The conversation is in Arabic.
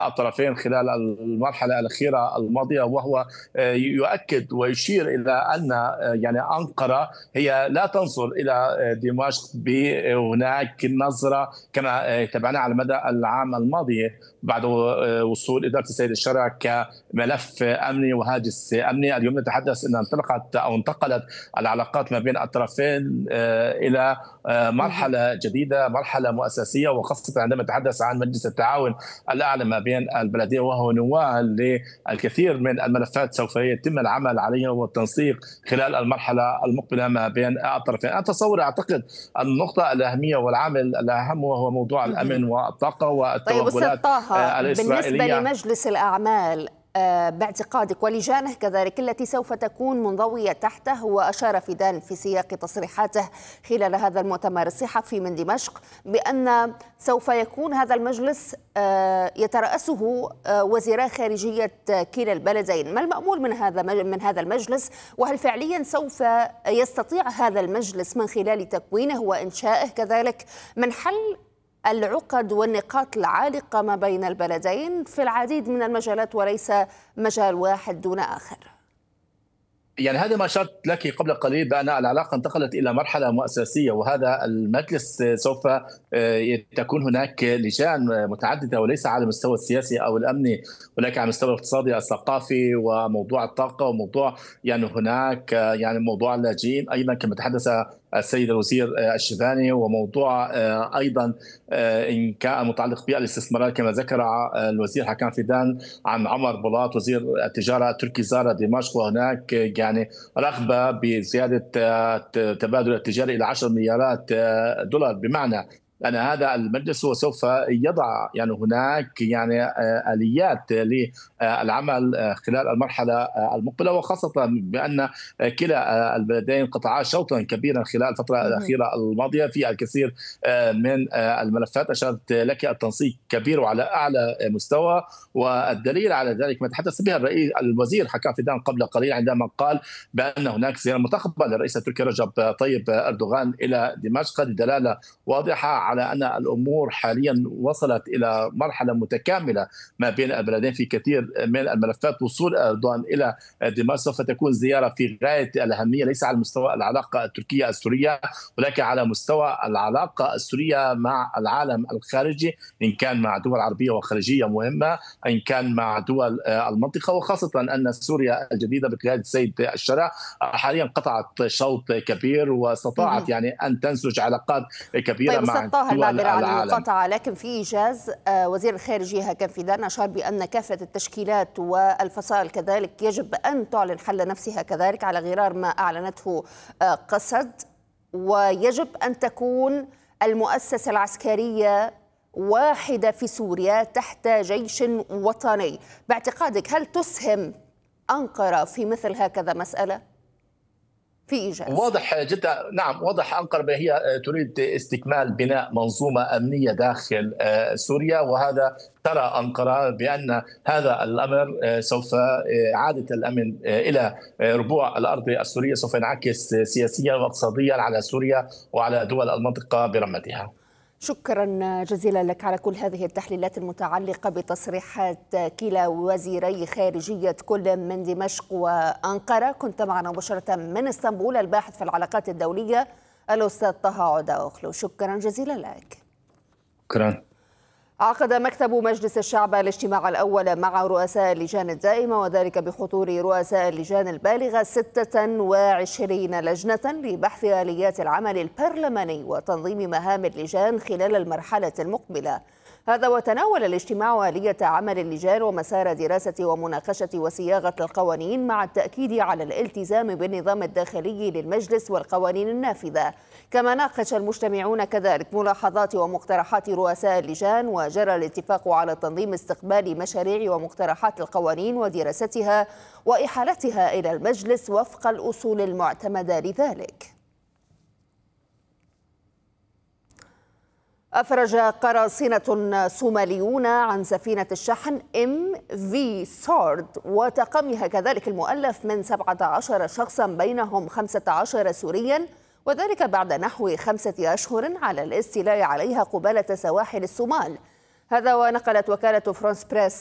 الطرفين خلال المرحلة الأخيرة الماضية، وهو يؤكد ويشير إلى أن يعني أنقرة هي لا تنظر إلى دمشق بهناك نظرة كما تابعنا على مدى العام الماضي بعد وصول إدارة السيد الشرع كملف أمني وهاجس أمني. اليوم نتحدث أن انتقلت العلاقات ما بين الطرفين إلى مرحلة جديدة، مرحلة مؤسسية، وخاصة عندما نتحدث عن مجلس التعاون الأعلى ما بين البلدين، وهو نواة للكثير من الملفات سوف يتم العمل عليها والتنسيق خلال المرحلة المقبلة ما بين الطرفين. أتصور أعتقد النقطة الأهمية والعامل الأهم وهو موضوع الأمن والطاقة طيب أستاذ والتوغلات طه، بالنسبة الإسرائيلية. لمجلس الأعمال باعتقادك ولجانه كذلك التي سوف تكون منضوية تحته، وأشار فيدان في سياق تصريحاته خلال هذا المؤتمر الصحفي من دمشق بأن سوف يكون هذا المجلس يترأسه وزيراء خارجية كلا البلدين. ما المأمول من هذا المجلس، وهل فعليا سوف يستطيع هذا المجلس من خلال تكوينه وإنشائه كذلك من حل العقد والنقاط العالقة ما بين البلدين في العديد من المجالات وليس مجال واحد دون آخر؟ يعني هذا ما أشرت لك قبل قليل بأن العلاقة انتقلت إلى مرحلة مؤسسية، وهذا المجلس سوف تكون هناك لجان متعددة وليس على المستوى السياسي أو الأمني، ولكن على المستوى الاقتصادي الثقافي وموضوع الطاقة وموضوع يعني هناك يعني موضوع اللاجئين أيضا كما تحدث السيد الوزير الشباني، وموضوع ايضا ان كان متعلق بالاستثمارات كما ذكر الوزير حكام فيدان عن عمر بلاط وزير التجاره التركي زار دمشق، وهناك يعني رغبه بزياده تبادل التجاري الى 10 مليارات دولار، بمعنى أن هذا المجلس هو سوف يضع يعني هناك يعني آليات للعمل خلال المرحلة المقبلة، وخاصة بأن كلا البلدين قطعا شوطا كبيرا خلال الفترة الأخيرة الماضية في الكثير من الملفات. أشرت لك التنسيق كبير وعلى أعلى مستوى، والدليل على ذلك ما تحدث به الوزير حكام فيدان قبل قليل عندما قال بأن هناك زيارة مرتقبة للرئيس التركي رجب طيب أردوغان إلى دمشق، دلالة واضحة على أن الأمور حاليا وصلت إلى مرحلة متكاملة ما بين البلدين في كثير من الملفات. وصول أردوغان إلى دمشق سوف تكون زيارة في غاية الأهمية، ليس على مستوى العلاقة التركية السورية ولكن على مستوى العلاقة السورية مع العالم الخارجي، إن كان مع دول عربية وخارجية مهمة، إن كان مع دول المنطقة، وخاصة أن سوريا الجديدة بقيادة السيد الشرع حاليا قطعت شوط كبير واستطاعت يعني أن تنسج علاقات كبيرة مع المعبرة عن المقاطعة، لكن في إيجاز وزير الخارجية حكام فيدان أشار بأن كافة التشكيلات والفصائل كذلك يجب أن تعلن حل نفسها كذلك على غرار ما أعلنته قسد، ويجب أن تكون المؤسسة العسكرية واحدة في سوريا تحت جيش وطني. باعتقادك هل تسهم أنقرة في مثل هكذا مسألة؟ في إيجاز واضح جدا، نعم واضح. أنقرة هي تريد استكمال بناء منظومة أمنية داخل سوريا، وهذا ترى أنقرة بأن هذا الأمر سوف إعادة الأمن إلى ربوع الأرض السورية سوف ينعكس سياسيا واقتصاديا على سوريا وعلى دول المنطقة برمتها. شكرا جزيلا لك على كل هذه التحليلات المتعلقة بتصريحات كلا وزيري خارجية كل من دمشق وأنقرة. كنت معنا مباشرة من اسطنبول الباحث في العلاقات الدولية الأستاذ طه عودة أوخلو، شكرا جزيلا لك. شكرا. عقد مكتب مجلس الشعب الاجتماع الأول مع رؤساء اللجان الدائمة، وذلك بحضور رؤساء اللجان البالغة 26 لجنة لبحث آليات العمل البرلماني وتنظيم مهام اللجان خلال المرحلة المقبلة. هذا وتناول الاجتماع آلية عمل اللجان ومسار دراسة ومناقشة وصياغة القوانين، مع التأكيد على الالتزام بالنظام الداخلي للمجلس والقوانين النافذة. كما ناقش المجتمعون كذلك ملاحظات ومقترحات رؤساء اللجان، وجرى الاتفاق على تنظيم استقبال مشاريع ومقترحات القوانين ودراستها وإحالتها إلى المجلس وفق الأصول المعتمدة لذلك. أفرج قراصنة صوماليون عن سفينة الشحن MV سارد وطاقمها كذلك المؤلف من 17 شخصا بينهم 15 سوريا، وذلك بعد نحو 5 أشهر على الاستيلاء عليها قبالة سواحل الصومال. هذا ونقلت وكالة فرانس بريس